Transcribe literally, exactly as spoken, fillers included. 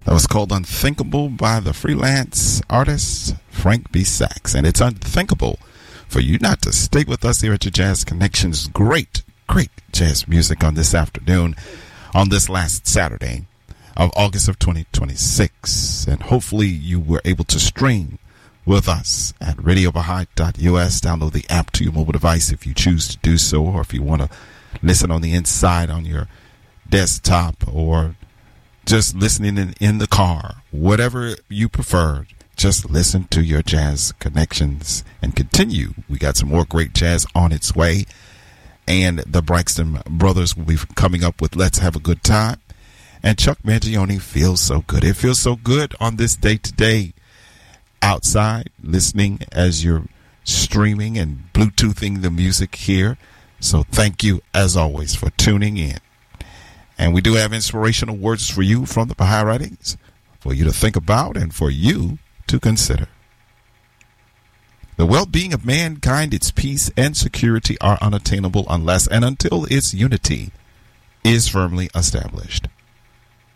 That was called Unthinkable by the freelance artist Frank B. Sachs. And it's unthinkable for you not to stay with us here at your Jazz Connections. Great, great jazz music on this afternoon, on this last Saturday of August of twenty twenty-six. And hopefully you were able to stream with us at radio baha'i dot u s. Download the app to your mobile device if you choose to do so, or if you want to listen on the inside on your desktop, or just listening in, in the car. Whatever you prefer, just listen to your Jazz Connections and continue. We got some more great jazz on its way, and the Braxton Brothers will be coming up with Let's Have a Good Time, and Chuck Mangione Feels So Good. It feels so good on this day today, outside, listening as you're streaming and Bluetoothing the music here. So thank you, as always, for tuning in. And we do have inspirational words for you from the Baha'i Writings for you to think about and for you to consider. The well-being of mankind, its peace and security are unattainable unless and until its unity is firmly established.